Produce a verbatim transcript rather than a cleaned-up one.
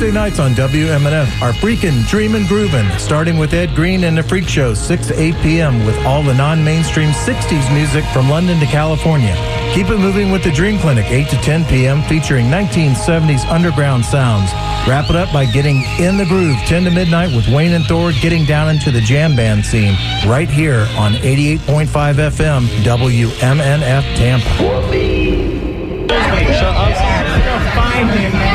Tuesday nights on W M N F are Freakin' Dreamin' Groovin', starting with Ed Green and the Freak Show, six to eight p.m. with all the non-mainstream sixties music from London to California. Keep it moving with the Dream Clinic, eight to ten p.m., featuring nineteen seventies underground sounds. Wrap it up by getting in the groove, ten to midnight, with Wayne and Thor getting down into the jam band scene, right here on eighty-eight point five F M, W M N F Tampa. So I was going to find him.